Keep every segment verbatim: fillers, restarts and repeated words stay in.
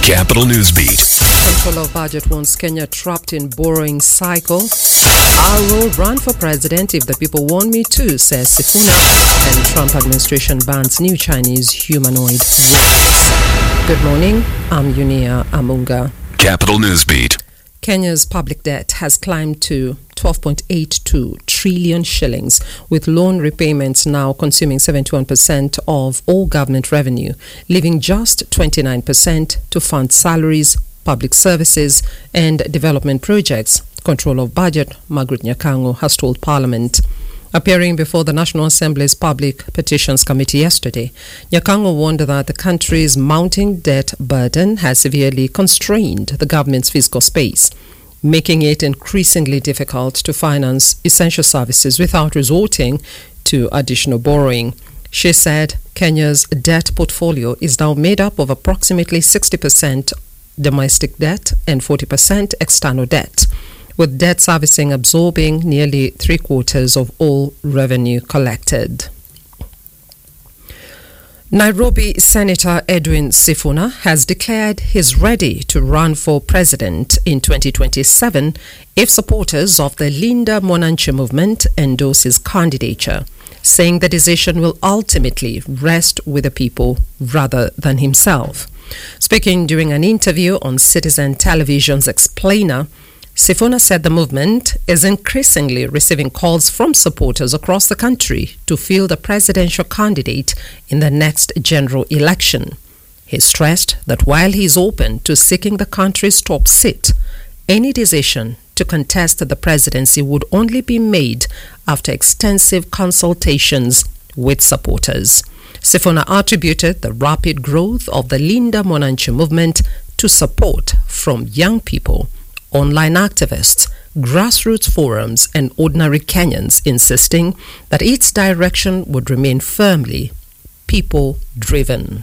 Capital Newsbeat. Controller of Budget warns Kenya trapped in borrowing cycle. I will run for president if the people want me to, says Sifuna. And Trump administration bans new Chinese humanoid robots. Good morning, I'm Yunia Amunga. Capital Newsbeat. Kenya's public debt has climbed to twelve point eight two trillion shillings, with loan repayments now consuming seventy-one percent of all government revenue, leaving just twenty-nine percent to fund salaries, public services and development projects. Controller of Budget Margaret Nyakango has told Parliament. Appearing before the National Assembly's Public Petitions Committee yesterday, Nyakango warned that the country's mounting debt burden has severely constrained the government's fiscal space, making it increasingly difficult to finance essential services without resorting to additional borrowing. She said Kenya's debt portfolio is now made up of approximately sixty percent domestic debt and forty percent external debt, with debt servicing absorbing nearly three quarters of all revenue collected. Nairobi Senator Edwin Sifuna has declared he's ready to run for president in twenty twenty-seven if supporters of the Linda Mwananchi movement endorse his candidature, saying the decision will ultimately rest with the people rather than himself. Speaking during an interview on Citizen Television's Explainer, Sifuna said the movement is increasingly receiving calls from supporters across the country to field a presidential candidate in the next general election. He stressed that while he is open to seeking the country's top seat, any decision to contest the presidency would only be made after extensive consultations with supporters. Sifuna attributed the rapid growth of the Linda Mwananchi movement to support from young people, online activists, grassroots forums and ordinary Kenyans, insisting that its direction would remain firmly people-driven.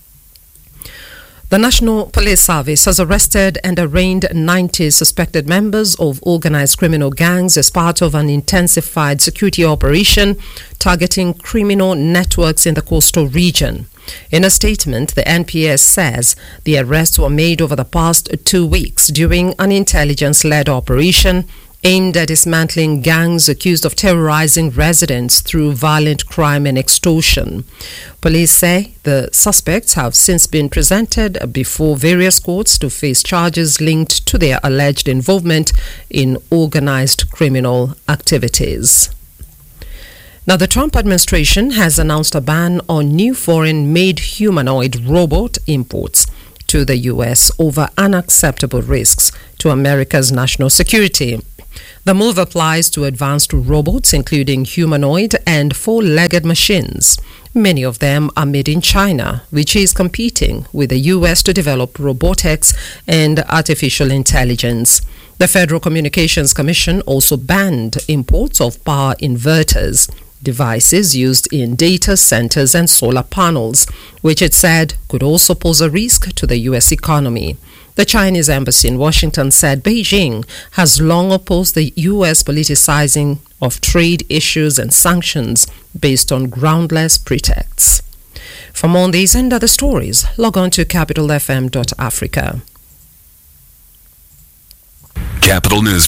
The National Police Service has arrested and arraigned ninety suspected members of organized criminal gangs as part of an intensified security operation targeting criminal networks in the coastal region. In a statement, the N P S says the arrests were made over the past two weeks during an intelligence-led operation aimed at dismantling gangs accused of terrorizing residents through violent crime and extortion. Police say the suspects have since been presented before various courts to face charges linked to their alleged involvement in organized criminal activities. Now, the Trump administration has announced a ban on new foreign-made humanoid robot imports to the U S over unacceptable risks to America's national security. The move applies to advanced robots, including humanoid and four-legged machines. Many of them are made in China, which is competing with the U S to develop robotics and artificial intelligence. The Federal Communications Commission also banned imports of power inverters, devices used in data centers and solar panels, which it said could also pose a risk to the U S economy. The Chinese embassy in Washington said Beijing has long opposed the U S politicizing of trade issues and sanctions based on groundless pretexts. For more on these and other stories, log on to capital f m dot africa. Capital News.